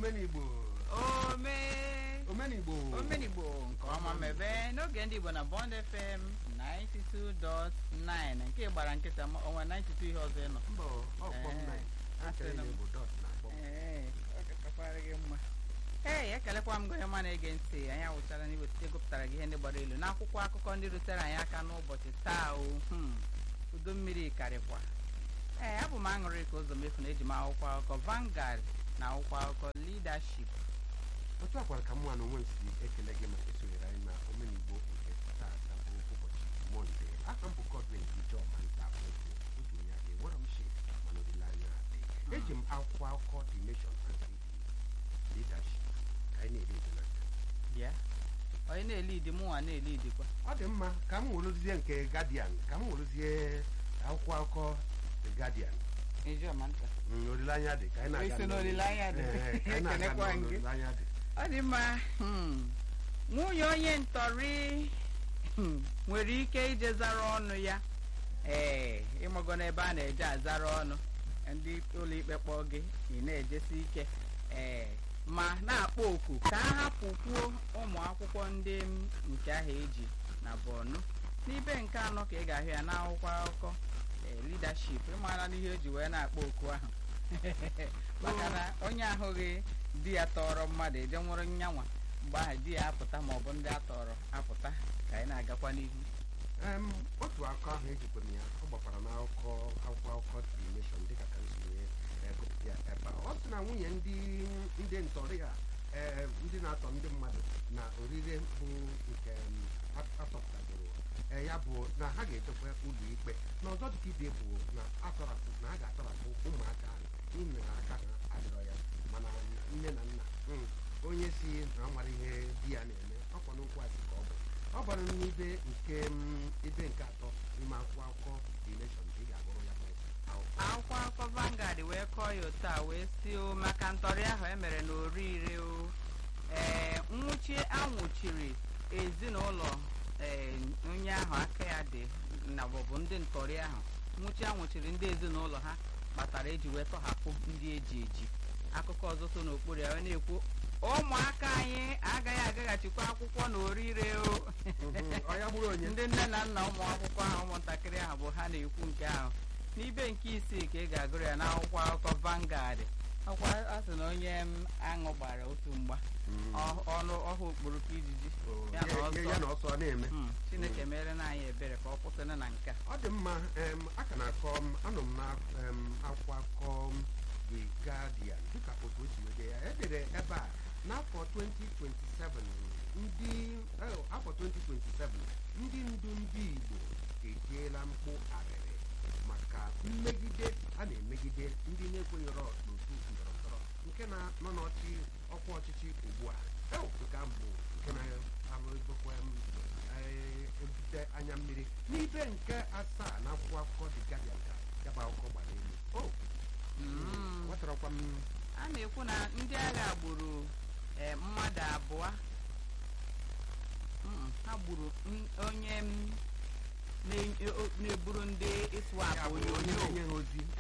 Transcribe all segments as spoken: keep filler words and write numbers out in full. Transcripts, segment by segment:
Omenigbo. Ome. Omenigbo. Omenigbo nke ọma mebe n'oge ndị Igbo na Bond F M ninety-two point nine nke gbara nkịta ọnwa ninety-two ihe ọzọ ịnọ. Mbọ ọkpọ m na asịrị na Igbo dot na akpọ. Ee, ọ ga-akakwara gị mma. Ee, ekelekwa m gị onye ma na-ege ntị. Anyị awụchara n'iweta gụpụtara gị ihe ndị gbara elu n'akwụkwọ akụkọ ndị rutere anyị aka n'ụbọchị taa o. Udo mmiri karịkwa. Ee, abụ m aṅụrị ka ụzọ mefu na eji m akwụkwọ akụkọ Vanguard na akwụkwọ akụkọ Leadership. Otu akwara ka mụ na onwe m si ekele gị maka isonyere anyị na Omenigbo nke taata bụ ụbọchị Mọnde. Aha m bụ Godwin Ijoma nta otu otu onye aga ewere m shi mana olileanya adị. Eji m akwụkwọ akụkọ The Nation and Leadership ka anyị na-eri edi n'aka. Bịa. Onye na-elidi mụnwa na-elidi kwa. Ọ dị mma ka m werezie nke Guardian ka m werezie akwụkwọ akụkọ The Guardian. Ijoma nta. Olileanya dị ka anyị na-aga. Isi n'olileanya dị. Ekenekwa gị. Olileanya dị. Ọ dị mma. Nwunye onye ntọrị nwere ike ije zara ọnụ ya. Ee, ịmago n'ebe a na-eje azara ọnụ ndị ụlọ ikpe kpọọ gị ị na-ejesi ike ee ma na-akpọ oku ka a hapụkwuo ụmụ akwụkwọ ndị nke ahụ eji na Borno. N'ibe nke anọ ka ị ga-ahụ ya n'akwụkwọ akụkọ Leadership ịmara n'ihe o ji wee na-akpọ oku ahụ maka na onye ahụghị di ya tọrọ mmadụ eje nwụrụ nyanwa mgbe ahụ di ya apụta maọbụ ndị a tọrọ apụta ka anyị na-agakwa n'ihu. Otu akụkọ ahụ ejikwara ya ọ gbakwara n'akụkọ akwụkwọ akụkọ The Nation dịka ka nsonye gụpụta ya ebe a. Ọ sị na nwunye ndị ndị ntọrị ha ndị na-atọ ndị mmadụ na orire bụ nke atọpụtagoro ya bụ na ha ga-echekwa ụlọ ikpe na ọzọ dịka ibe bụ na atọrapụ na ha ga-atọrapụ ụmụaka ahụ n'ihi na aka ha adịrọ ya mana nne na nna onye si na mara ihe di ya na-eme ọkwa n'okwu asị ka ọ bụ ọ bara n'ibe nke ibe nke atọ n'ime akwụkwọ akụkọ The Nation ka ị ga-agụrụ ya bụ akwụkwọ akụkọ Vanguard wee kọọ ya otu a wee si o maka ntọrị ahụ emere n'Orire o ee nwụchi anwụchiri ezinụlọ ee onye ahụ aka ya dị na bụbụ ndị ntọrị ahụ nwụchi anwụchiri ndị ezinụlọ ha kpatara eji wee tọhapụ ndị eji eji. Akụkọ ọzọ so n'okpuru ya na-ekwu ụmụaka anyị agaghị agaghachikwa akwụkwọ n'Orire o ndị nne na nna ụmụ akwụkwọ ahụ ụmụntakịrị ahụ bụ ha na-ekwu nke ahụ. N'ibe nke isii ka ị ga-agụrụ ya n'akwụkwọ akụkọ Vanguard. Ọkwa a sị na onye aṅụ gbara otu mgba ọnụ ọhụ okporoko ijiji ya na ọsọ na-eme. Chineke mere na anyị ebere ka ọ kwụsịrị na nke a. Ọ dị mma a ka na-akọ anọ m na akwụkwọ akụkọ The Guardian dịka otu o si wede ya edere ebe a n'afọ twenty twenty-seven ndị afọ twenty twenty-seven ndị ndu ndị Igbo ejiela mkpu arịrị maka mmegide a na-emegide ndị na-ekwenyere n'otu ndọrọndọrọ nke nọ n'ọchị ọkwa ọchịchị ugbu a. Nke a bụ nke na-abụrụkwa ebute anya mmiri n'ibe nke asaa na akwụkwọ akụkọ The Guardian ka ya bụ akụkọ gbara elu. Nwetarakwa m a na-ekwu na ndị agha gburu mmadụ abụọ ha gburu onye na-eburu ndị ịswap onyonyo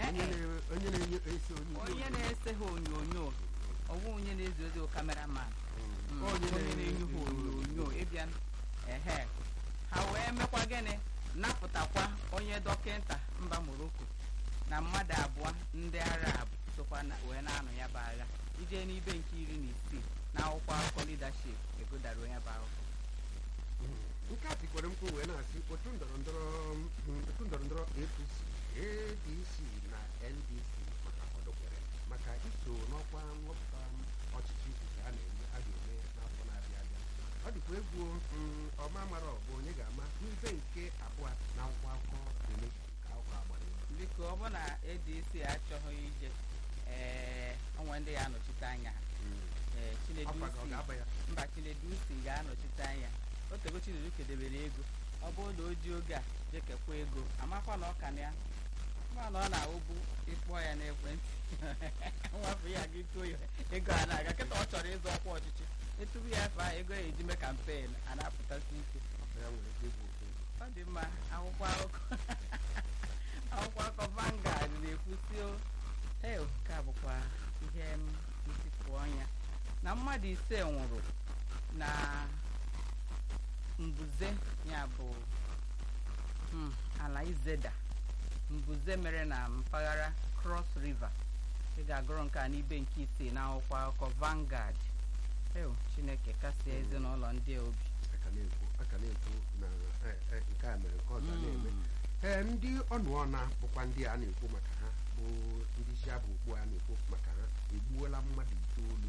onye na-ese ha onyonyo ọwụ onye na-ezi ozi kameraman onye na-enye ha onyonyo ịbịa ehe ha wee mekwa gịnị napụtakwa onye dọkịta mba Morocco na mmadụ abụọ ndị Arab sokwa wee na-anọ ya bụ agha. Ije n'ibe nke iri na isii na akwụkwọ akụkọ Leadership egodara onye bụ ahụ. Nke a tikwere mkpu wee na-asị otu ndọrọndọrọ A P C A D C na N D C maka kwadokwere maka iso n'ọkwa nhọpụta ọchịchị nke a na-eme a ga-eme n'afọ na-abịa abịa. Ọ dịkwa egwu ọma mara ọ bụ onye ga-ama n'ibe nke abụọ na akwụkwọ akụkọ The Nation ka akwụkwọ agbara biko ọ bụ na A D C achọghị ije ee onwe ndị ya anọchite anya ee mba Chinedu si ga-anọchite anya otego Chinedu kedebere ego ọ bụrụ na o ji oge a jekekwa ego amakwa na ọ ka na ya ma na ọ na-awụbu ịkpọ ya n'ekwentị nwafụ ya gị too ego a na-aga kịta ọ chọrọ ịzụ ọkwa ọchịchị etubu ya afọ ahụ ego ya eji mee kampen a na-apụtasị ike. Ọ dị mma akwụkwọ akụkọ akwụkwọ akụkọ Vanguard na-ekwusi ee nke a bụkwa ihe ntịpụ ọnya mmadụ ise nwụrụ na mbuze ya bụ mm, ala Izeda mbuze mere na mpaghara Cross River. Ị ga-agụrụ nke a n'ibe nke isii na akwụkwọ akụkọ Vanguard. Ew, Chineke kasie ezinụlọ ndị obi. aka na-ekwu aka na-ekwu na eh, eh, nke a mere nke ọzọ na-eme. ee ndị ọnụọna bụkwa ndị a na-ekwu maka ha bụ ndị isi abụ okpu a na-ekwu maka ha egbuola mmadụ itoolu